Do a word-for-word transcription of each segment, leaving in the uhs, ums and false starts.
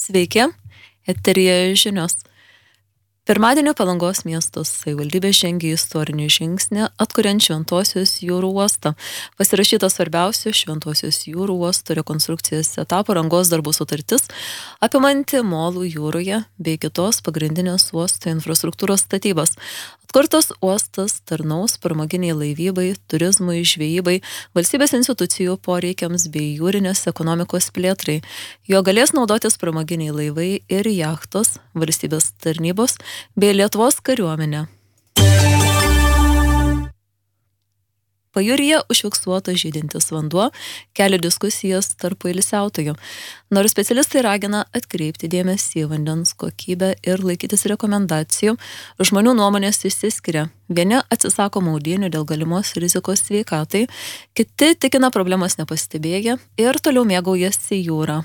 Sveiki, eteryje žinios. Pirmadienio Palangos miestos savivaldybė žengė istorinį žingsnį, atkuriant Šventosios jūrų uostą. Pasirašyta svarbiausia Šventosios jūrų uosto rekonstrukcijos etapo rangos darbų sutartis, apimanti molų jūroje bei kitos pagrindinės uosto infrastruktūros statybas. Atkurtas uostas tarnaus pramoginiai laivybai, turizmui, žvejybai, valstybės institucijų poreikiams bei jūrinės ekonomikos plėtrai. Jo galės naudotis pramoginiai laivai ir jachtos, valstybės tarnybos bei Lietuvos kariuomenė. Pajūryje užfiksuotas žydintis vanduo kelia diskusijas tarp poilsiautojų. Nors specialistai ragina atkreipti dėmesį į vandens kokybę ir laikytis rekomendacijų, žmonių nuomonės išsiskiria. Vieni atsisako maudynių dėl galimos rizikos sveikatai, kiti tikina problemas nepastebėję ir toliau mėgaujasi jūrą.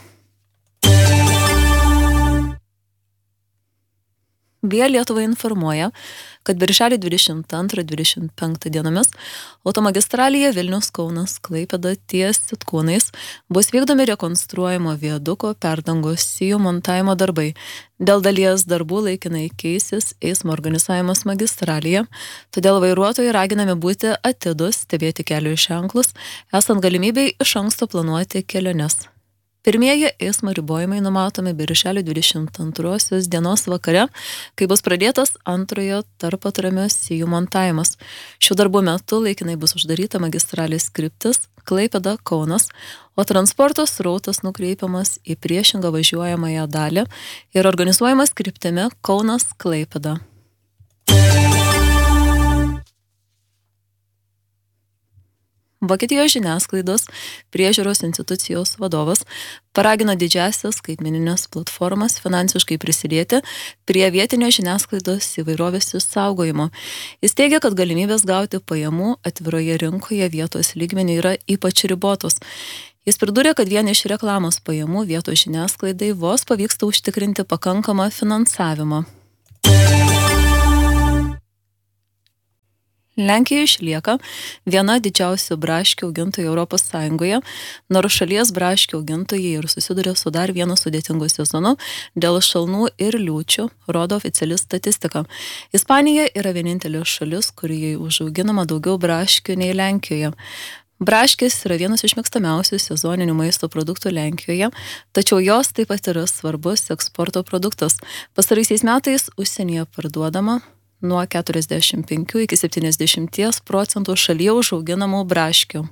Via Lietuva informuoja, kad birželio dvidešimt antrą dvidešimt penktą dienomis automagistralėje Vilnius-Kaunas Klaipėda ties Sitkūnais bus vykdomi rekonstruojamo viaduko perdangos sijų montavimo darbai. Dėl dalies darbų laikinai keisis eismo organizavimas magistralėje, todėl vairuotojai raginami būti atidus, stebėti kelio ženklus, esant galimybei iš anksto planuoti keliones. Pirmieji eismo ribojimai numatomi birželio dvidešimt antrosios dienos vakare, kai bus pradėtas antrojo tarpatramio sijų montavimas. Šių darbų metu laikinai bus uždaryta magistralės kryptis Klaipėda Kaunas, o transporto srautas nukreipiamas į priešingą važiuojamąją dalį ir organizuojamas kryptimi Kaunas Klaipėda. Vokietijos žiniasklaidos priežiūros institucijos vadovas paragino didžiąsias skaitmeninės platformas finansiškai prisidėti prie vietinės žiniasklaidos įvairovės išsaugojimo. Jis teigia, kad galimybės gauti pajamų atviroje rinkoje vietos lygmeniu yra ypač ribotos. Jis pridūrė, kad vien iš reklamos pajamų vietos žiniasklaidai vos pavyksta užtikrinti pakankamą finansavimą. Lenkija išlieka viena didžiausių braškių augintojų Europos Sąjungoje, nors šalies braškių augintojai ir susiduria su dar vienu sudėtingu sezonu dėl šalnų ir liūčių, rodo oficiali statistika. Ispanija yra vienintelė šalis, kurioje užauginama daugiau braškių nei Lenkijoje. Braškės yra vienas iš mėgstamiausių sezoninių maisto produktų Lenkijoje, tačiau jos taip pat yra svarbus eksporto produktas. Pastaraisiais metais užsienyje parduodama nuo keturiasdešimt penkių iki septyniasdešimt procentų šalyje užauginamų braškių.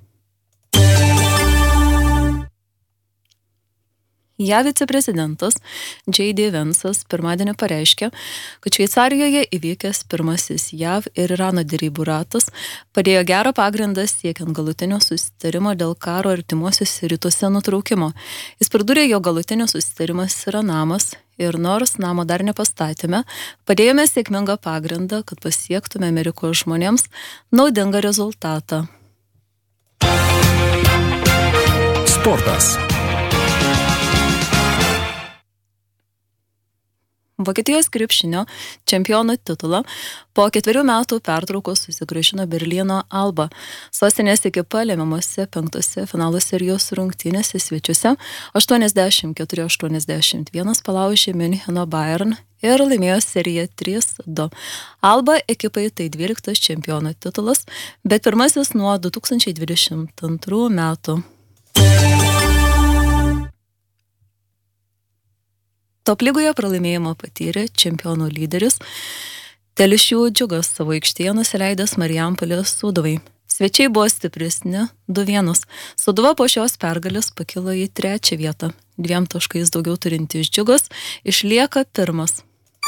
J A V viceprezidentas J D Vance'as pirmadienį pareiškė, kad Šveicarijoje įvykęs pirmasis J A V ir Irano derybų ratas padėjo gerą pagrindą siekiant galutinio susitarimo dėl karo artimuosiuose rytuose nutraukimo. Jis pridūrė, jog galutinis susitarimas yra namas ir nors namo dar nepastatėme, padėjome sėkmingą pagrindą, kad pasiektume Amerikos žmonėms naudingą rezultatą. Sportas. Vokietijos krepšinio čempionų titulą po ketverių metų pertraukos susigrąžino Berlyno Alba. Sostinės ekipa lemiamose penktose finalo serijos rungtynėse svečiuose aštuoniasdešimt keturi aštuoniasdešimt vienas palaužė Müncheno Bayern ir laimėjo seriją trys du. Alba ekipai tai dvyliktas čempionų titulas, bet pirmasis nuo du tūkstančiai dvidešimt antrų metų. Top lygoje pralaimėjimą patyrė čempionų lyderis Telšių Džiugas, savo aikštėje nusileidęs Marijampolės Sūduvai. Svečiai buvo stipresni du vienas. Sūduva po šios pergalės pakilo į trečią vietą. Dviem taškais daugiau turintis Džiugas išlieka pirmas.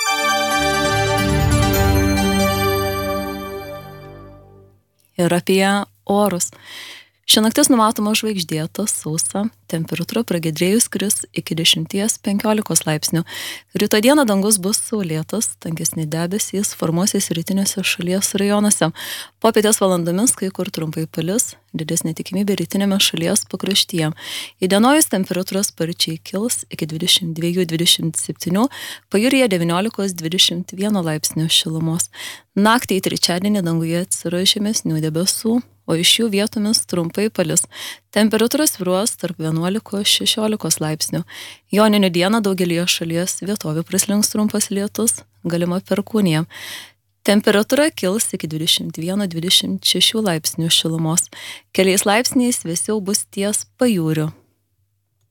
Ir apie orus. Ši naktis numatoma žvaigždėta, sausa, temperatūra pragiedrėjus kris iki dešimt penkiolikos laipsnių. Rytoj dieną dangus bus saulėtas, tankesni debesys formuosis rytiniuose šalies rajonuose. Popietės valandomis kai kur trumpai palis, didesnė tikimybė rytinėme šalies pakraštyje. Įdienojus temperatūra sparčiai kils iki dvidešimt dviejų dvidešimt septynių, pajūryje devyniolika dvidešimt vienas laipsnių šilumos. Naktį į trečiadienį danguje atsiras žemesnių debesų, o iš jų vietomis trumpai palis. Temperatūra svyruos tarp vienuolikos šešiolikos laipsnių. Joninių dieną daugelyje šalies vietovių prislinks trumpas lietus, galima perkūnija. Temperatūra kils iki dvidešimt vieno dvidešimt šešių laipsnių šilumos. Keliais laipsniais vėsiau bus ties pajūriu.